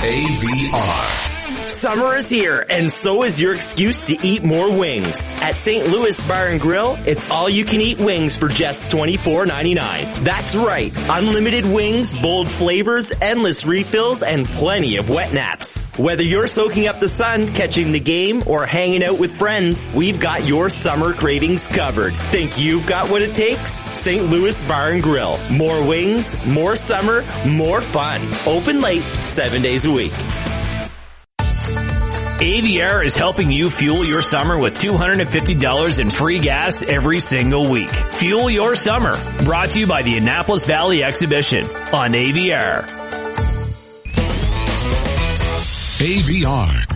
AVR. Summer is here, and so is your excuse to eat more wings. At St. Louis Bar and Grill, it's all-you-can-eat wings for just $24.99. That's right, unlimited wings, bold flavors, endless refills, and plenty of wet naps. Whether you're soaking up the sun, catching the game, or hanging out with friends, we've got your summer cravings covered. Think you've got what it takes? St. Louis Bar and Grill. More wings, more summer, more fun. Open late, 7 days a week. AVR is helping you fuel your summer with $250 in free gas every single week. Fuel your summer. Brought to you by the Annapolis Valley Exhibition on AVR. AVR.